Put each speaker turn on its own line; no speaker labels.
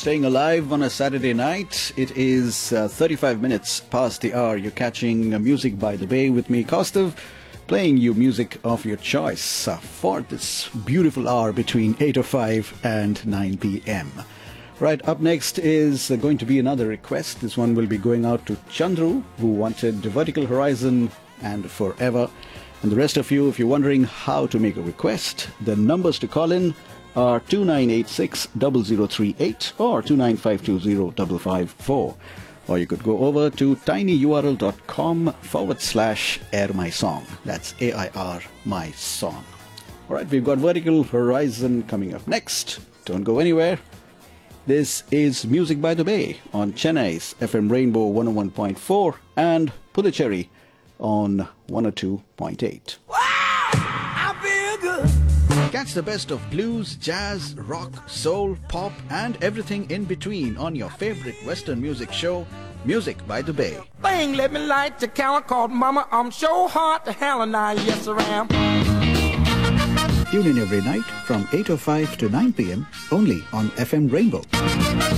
Staying alive on a Saturday night. It is 35 minutes past the hour. You're catching Music by the Bay with me, Kaustav, playing you music of your choice for this beautiful hour between 8:05 and 9 p.m. Right, up next is going to be another request. This one will be going out to Chandru, who wanted Vertical Horizon and Forever. And the rest of you, if you're wondering how to make a request, the numbers to call in are 2986-0038 or 29520-554. Or you could go over to tinyurl.com/airmysong. That's AIR My Song. All right, we've got Vertical Horizon coming up next. Don't go anywhere. This is Music by the Bay on Chennai's FM Rainbow 101.4 and Puducherry on 102.8.
Wow, I feel good.
Catch the best of blues, jazz, rock, soul, pop, and everything in between on your favorite Western music show, Music by the Bay.
Thing let me light the counter called Mama. I'm so hard to hell and I, yes I am.
Tune in every night from 8:05 to 9 p.m. only on FM Rainbow.